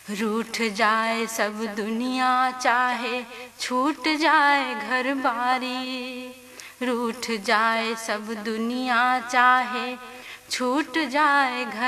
रूठ जाए सब दुनिया चाहे छूट जाए घर बारी, रूठ जाए सब दुनिया चाहे छूट जाए घर